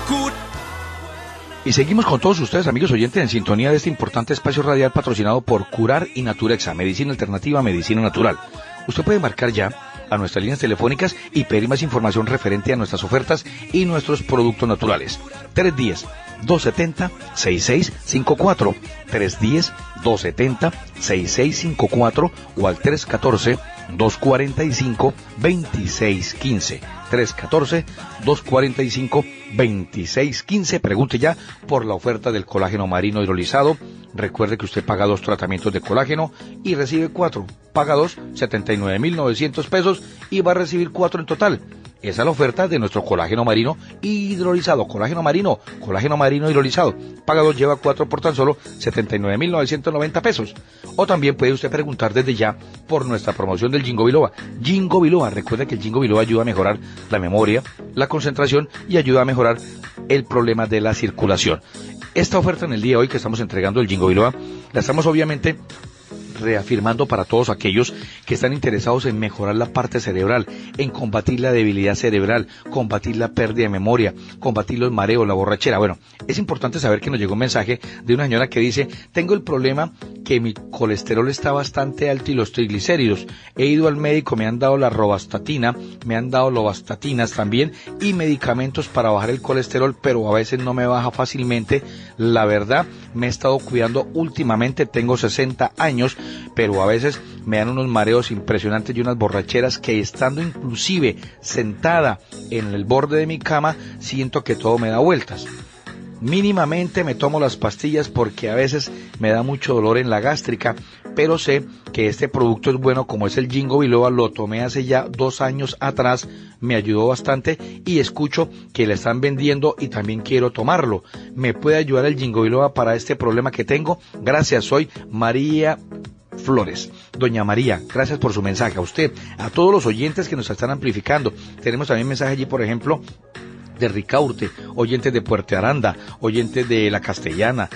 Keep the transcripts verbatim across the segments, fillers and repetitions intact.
Y seguimos con todos ustedes, amigos oyentes, en sintonía de este importante espacio radial patrocinado por Curar y Naturexa, medicina alternativa, medicina natural. Usted puede marcar ya a nuestras líneas telefónicas y pedir más información referente a nuestras ofertas y nuestros productos naturales. tres uno cero, dos siete cero, seis seis cinco cuatro, tres uno cero, dos siete cero, seis seis cinco cuatro o al tres uno cuatro, dos cuatro cinco, dos seis uno cinco. tres uno cuatro, dos cuatro cinco, dos seis uno cinco. Pregunte ya por la oferta del colágeno marino hidrolizado. Recuerde que usted paga dos tratamientos de colágeno y recibe cuatro. Paga dos, setenta y nueve mil novecientos pesos y va a recibir cuatro en total. Esa es la oferta de nuestro colágeno marino hidrolizado. Colágeno marino, colágeno marino hidrolizado. Paga dos, lleva cuatro por tan solo setenta y nueve mil novecientos noventa pesos. O también puede usted preguntar desde ya por nuestra promoción del Ginkgo biloba. Ginkgo biloba, recuerda que el Ginkgo biloba ayuda a mejorar la memoria, la concentración y ayuda a mejorar el problema de la circulación. Esta oferta en el día de hoy que estamos entregando el Ginkgo biloba, la estamos obviamente reafirmando para todos aquellos que están interesados en mejorar la parte cerebral, en combatir la debilidad cerebral, combatir la pérdida de memoria, combatir los mareos, la borrachera. Bueno, es importante saber que nos llegó un mensaje de una señora que dice: tengo el problema que mi colesterol está bastante alto y los triglicéridos. He ido al médico, me han dado la robastatina, me han dado lobastatinas también y medicamentos para bajar el colesterol, pero a veces no me baja fácilmente. La verdad, me he estado cuidando últimamente, tengo sesenta años, pero a veces me dan unos mareos impresionantes y unas borracheras que estando inclusive sentada en el borde de mi cama, siento que todo me da vueltas. Mínimamente me tomo las pastillas porque a veces me da mucho dolor en la gástrica, pero sé que este producto es bueno, como es el Ginkgo biloba. Lo tomé hace ya dos años atrás, me ayudó bastante y escucho que le están vendiendo y también quiero tomarlo. ¿Me puede ayudar el Ginkgo biloba para este problema que tengo? Gracias, soy María Flores. Doña María, gracias por su mensaje. A usted, a todos los oyentes que nos están amplificando. Tenemos también mensaje allí, por ejemplo, de Ricaurte, oyentes de Puerto Aranda, oyentes de La Castellana,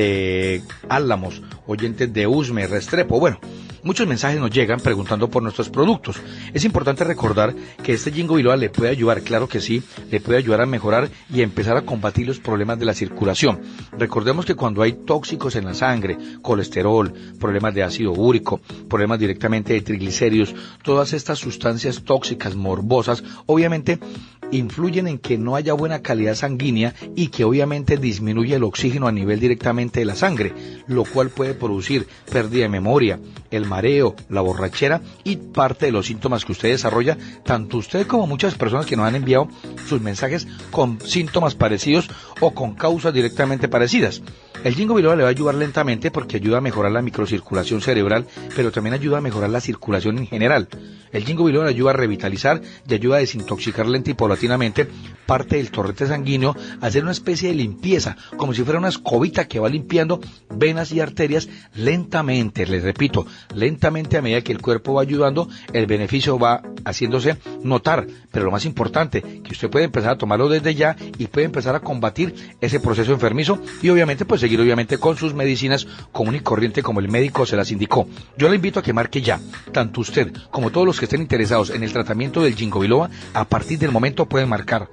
de Álamos, oyentes de Usme, Restrepo. Bueno, muchos mensajes nos llegan preguntando por nuestros productos. Es importante recordar que este Ginkgo biloba le puede ayudar, claro que sí, le puede ayudar a mejorar y a empezar a combatir los problemas de la circulación. Recordemos que cuando hay tóxicos en la sangre, colesterol, problemas de ácido úrico, problemas directamente de triglicéridos, todas estas sustancias tóxicas, morbosas, obviamente influyen en que no haya buena calidad sanguínea y que obviamente disminuye el oxígeno a nivel directamente de la sangre, lo cual puede producir pérdida de memoria, el mareo, la borrachera y parte de los síntomas que usted desarrolla, tanto usted como muchas personas que nos han enviado sus mensajes con síntomas parecidos o con causas directamente parecidas. El Ginkgo biloba le va a ayudar lentamente porque ayuda a mejorar la microcirculación cerebral, pero también ayuda a mejorar la circulación en general. El Ginkgo biloba le ayuda a revitalizar y ayuda a desintoxicar lenta y paulatinamente parte del torrente sanguíneo, a hacer una especie de limpieza, como si fuera una escobita que va limpiando venas y arterias lentamente, les repito, lentamente. A medida que el cuerpo va ayudando, el beneficio va haciéndose notar, pero lo más importante, que usted puede empezar a tomarlo desde ya y puede empezar a combatir ese proceso enfermizo y obviamente pues seguir obviamente con sus medicinas común y corriente como el médico se las indicó. Yo le invito a que marque ya, tanto usted como todos los que estén interesados en el tratamiento del Ginkgo biloba. A partir del momento pueden marcar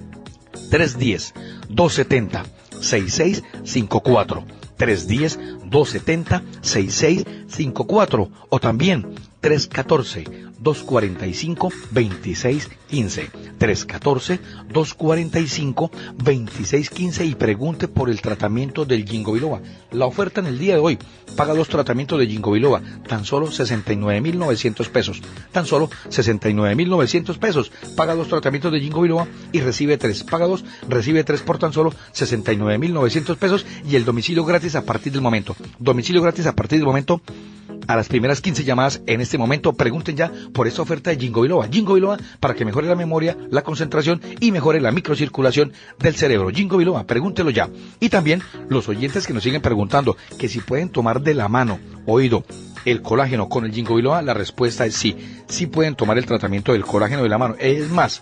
tres uno cero, dos siete cero, seis seis cinco cuatro, tres uno cero, dos siete cero, seis seis cinco cuatro o también tres uno cuatro, dos cuatro cinco, dos seis uno cinco, tres uno cuatro, dos cuatro cinco, dos seis uno cinco y pregunte por el tratamiento del Ginkgo biloba. La oferta en el día de hoy, paga dos tratamientos de Ginkgo biloba, tan solo sesenta y nueve mil novecientos pesos, tan solo sesenta y nueve mil novecientos pesos, paga dos tratamientos de Ginkgo biloba y recibe tres, paga dos, recibe tres por tan solo sesenta y nueve mil novecientos pesos y el domicilio gratis a partir del momento, domicilio gratis a partir del momento. A las primeras quince llamadas en este momento, pregunten ya por esta oferta de Ginkgo biloba. Ginkgo biloba para que mejore la memoria, la concentración y mejore la microcirculación del cerebro. Ginkgo biloba, pregúntelo ya. Y también los oyentes que nos siguen preguntando que si pueden tomar de la mano, oído, el colágeno con el Ginkgo biloba, la respuesta es sí. Sí pueden tomar el tratamiento del colágeno de la mano. Es más,